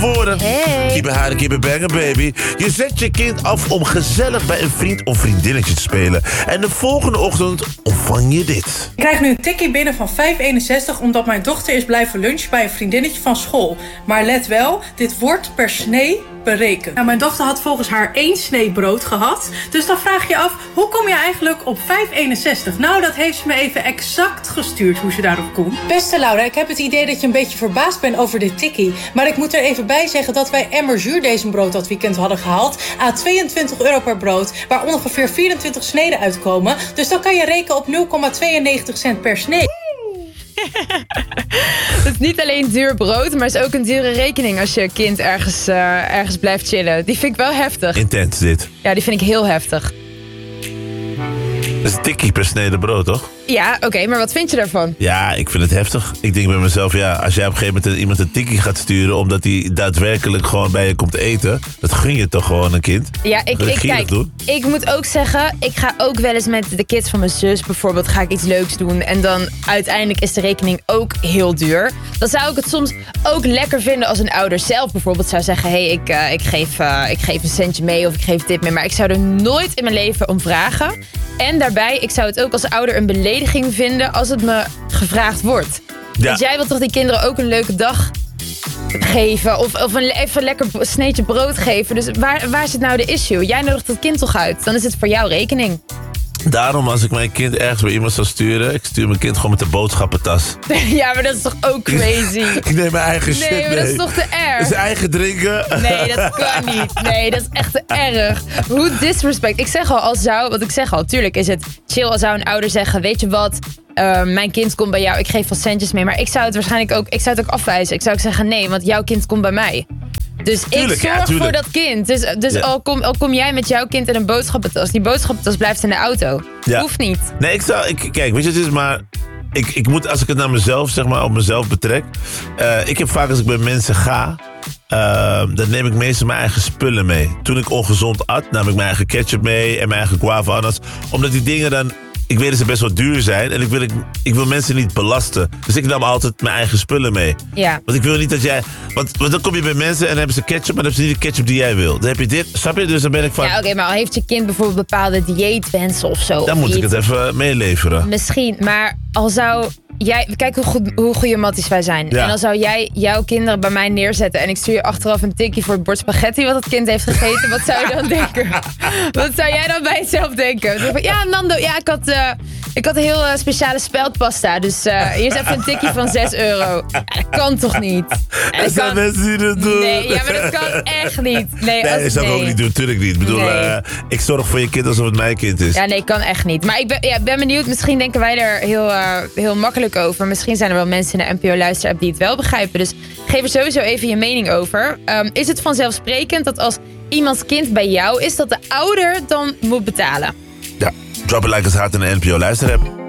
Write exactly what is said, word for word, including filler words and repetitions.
woorden. Hey. Kiebe haren, kiebe bangen, baby. Je zet je kind af om gezellig bij een vriend of vriendinnetje te spelen. En de volgende ochtend ontvang je dit. Ik krijg nu een tikkie binnen van vijf eenenzestig... omdat mijn dochter is blijven lunchen bij een vriendinnetje van school. Maar let wel, dit wordt per snee berekend. Nou, mijn dochter had volgens haar één snee brood gehad. Dus dan vraag je af, hoe kom je eigenlijk op vijf eenenzestig? Nou, dat heeft ze me even exact gestuurd hoe ze daarop komt. Beste Laura, ik heb het idee dat je een beetje verbaasd bent over dit tikkie. Maar ik moet er even bij zeggen dat wij Emmer zuurdesembrood dat weekend hadden gehaald. À tweeëntwintig euro per brood, waar ongeveer vierentwintig sneden uitkomen. Dus dan kan je rekenen op nul komma tweeënnegentig cent per snee. Het is niet alleen duur brood, maar het is ook een dure rekening als je kind ergens, uh, ergens blijft chillen. Die vind ik wel heftig. Intens dit. Ja, die vind ik heel heftig. Dat is een tikkie per snede brood, toch? Ja, oké, okay, maar wat vind je daarvan? Ja, ik vind het heftig. Ik denk bij mezelf, ja, als jij op een gegeven moment iemand een tikkie gaat sturen omdat hij daadwerkelijk gewoon bij je komt eten, dat gun je toch gewoon een kind? Ja, ik, ik kijk, doen? ik moet ook zeggen, ik ga ook wel eens met de kids van mijn zus bijvoorbeeld, ga ik iets leuks doen en dan uiteindelijk is de rekening ook heel duur. Dan zou ik het soms ook lekker vinden als een ouder zelf bijvoorbeeld zou zeggen, hé, hey, ik, uh, ik, geef, uh, ik geef een centje mee of ik geef dit mee, maar ik zou er nooit in mijn leven om vragen. En daarbij, ik zou het ook als ouder een belediging vinden als het me gevraagd wordt. Ja. Want jij wilt toch die kinderen ook een leuke dag geven of, of een even een lekker sneetje brood geven. Dus waar, waar zit nou de issue? Jij nodigt het kind toch uit? Dan is het voor jouw rekening. Daarom, als ik mijn kind ergens bij iemand zou sturen, ik stuur mijn kind gewoon met de boodschappentas. Ja, maar dat is toch ook crazy? Ik neem mijn eigen nee, shit mee. Nee, maar dat is toch te erg? Dat is eigen drinken. Nee, dat kan niet. Nee, dat is echt te erg. Hoe disrespect. Ik zeg al, als zou, wat ik zeg al, tuurlijk is het chill als zou een ouder zeggen, weet je wat, uh, mijn kind komt bij jou, ik geef wat centjes mee. Maar ik zou het waarschijnlijk ook, ik zou het ook afwijzen. Ik zou ook zeggen, nee, want jouw kind komt bij mij. Dus tuurlijk, ik zorg ja, voor dat kind. Dus, dus ja. al, kom, al kom jij met jouw kind in een boodschappentas, die boodschappentas blijft in de auto. Ja. Hoeft niet. Nee, ik zou... Ik, kijk, weet je, het is maar... Ik, ik moet, als ik het naar mezelf, zeg maar, op mezelf betrek. Uh, ik heb vaak als ik bij mensen ga, uh, dan neem ik meestal mijn eigen spullen mee. Toen ik ongezond at, nam ik mijn eigen ketchup mee en mijn eigen guava ananas. Omdat die dingen dan... Ik weet dat ze best wel duur zijn en ik wil, ik, ik wil mensen niet belasten. Dus ik nam altijd mijn eigen spullen mee. Ja. Want ik wil niet dat jij... Want, want dan kom je bij mensen en dan hebben ze ketchup, maar dan hebben ze niet de ketchup die jij wil. Dan heb je dit, snap je? Dus dan ben ik van... Ja, oké, okay, maar al heeft je kind bijvoorbeeld bepaalde dieetwensen of zo. Dan of moet iets. ik het even meeleveren. Misschien, maar al zou... Jij, kijk hoe, goed, hoe goede matties wij zijn. Ja. En dan zou jij jouw kinderen bij mij neerzetten en ik stuur je achteraf een tikkie voor het bord spaghetti wat het kind heeft gegeten. Wat zou je dan denken? Wat zou jij dan bij jezelf denken? Ja, Nando, ja, ik had, uh, ik had een heel uh, speciale speldpasta. Dus uh, hier is even een tikkie van zes euro. Ja, dat kan toch niet? Er zijn kan... mensen die dat doen. Nee, ja, maar dat kan echt niet. Nee, nee als, dat zou ik nee. ook niet doen. Tuurlijk niet. Ik bedoel, nee. uh, ik zorg voor je kind alsof het mijn kind is. Ja, nee, kan echt niet. Maar ik ben, ja, ben benieuwd. Misschien denken wij er heel, uh, heel makkelijk over. Misschien zijn er wel mensen in de N P O-luisterapp die het wel begrijpen. Dus geef er sowieso even je mening over. Um, is het vanzelfsprekend dat als iemands kind bij jou is, dat de ouder dan moet betalen? Ja, drop it like it's hard in de N P O-luisterapp.